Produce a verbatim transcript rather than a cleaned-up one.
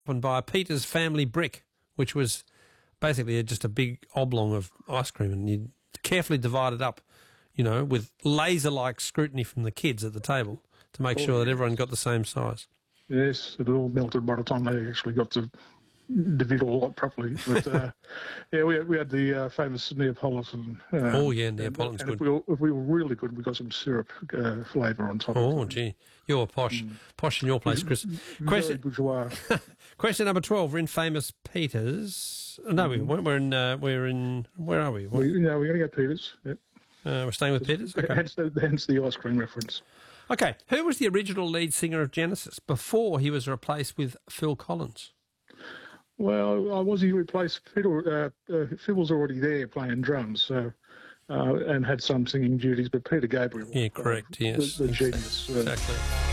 and buy a Peter's Family Brick, which was basically just a big oblong of ice cream, and you carefully divide it up, you know, with laser-like scrutiny from the kids at the table to make oh, sure yes. that everyone got the same size. Yes, it all melted by the time they actually got to divvy it all up properly. But, uh, yeah, we had, we had the uh, famous Neapolitan. Um, oh, yeah, Neapolitan's and, and good. If we, were, if we were really good, we got some syrup uh, flavour on top oh, of it. Oh, gee. You're posh. Mm. Posh in your place, Chris. Question, bourgeois. Question number twelve. We're in famous Peters. No, mm. we, we're in, uh, we're in, where are we? we yeah, we're going to go Peters. Yep. Uh, we're staying with Peters? Okay. Hence the, hence the ice cream reference. Okay. Who was the original lead singer of Genesis before he was replaced with Phil Collins? Well, I was he replaced Phil. Uh, uh, Phil was already there playing drums, so uh, and had some singing duties. But Peter Gabriel, yeah, correct. uh, yes, the, the genius. Exactly. Uh,